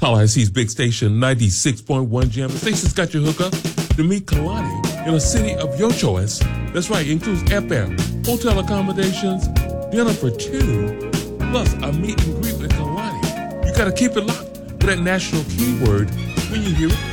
Tallahassee's big station, 96.1 Jam. The station's got your hookup to meet Kalani in a city of your choice. That's right, it includes airfare, hotel accommodations, dinner for two, plus a meet and greet with Kalani. You gotta keep it locked for that national keyword when you hear it